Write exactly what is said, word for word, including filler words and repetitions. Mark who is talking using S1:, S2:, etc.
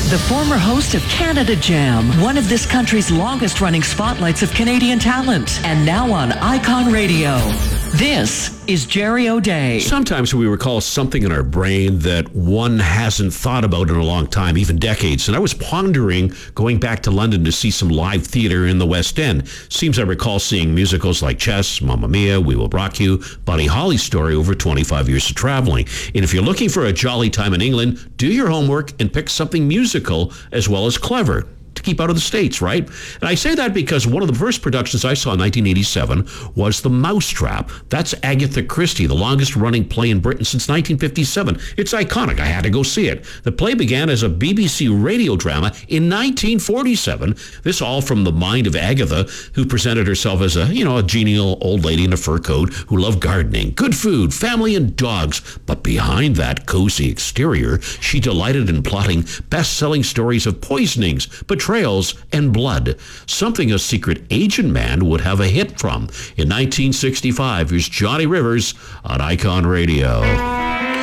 S1: the former host of Canada Jam, one of this country's longest-running spotlights of Canadian talent, and now on Icon Radio. This is Jerry O'Day.
S2: Sometimes we recall something in our brain that one hasn't thought about in a long time, even decades. And I was pondering going back to London to see some live theater in the West End. Seems I recall seeing musicals like Chess, Mamma Mia, We Will Rock You, Buddy Holly's story over twenty-five years of traveling. And if you're looking for a jolly time in England, do your homework and pick something musical as well as clever to keep out of the States, right? And I say that because one of the first productions I saw in nineteen eighty-seven was The Mousetrap. That's Agatha Christie, the longest running play in Britain since nineteen fifty-seven. It's iconic. I had to go see it. The play began as a B B C radio drama in nineteen forty-seven. This all from the mind of Agatha, who presented herself as a, you know, a genial old lady in a fur coat who loved gardening, good food, family, and dogs. But behind that cozy exterior, she delighted in plotting best-selling stories of poisonings, betrayals, and blood. Something a secret agent man would have a hit from. In nineteen sixty-five, here's Johnny Rivers on Icon Radio.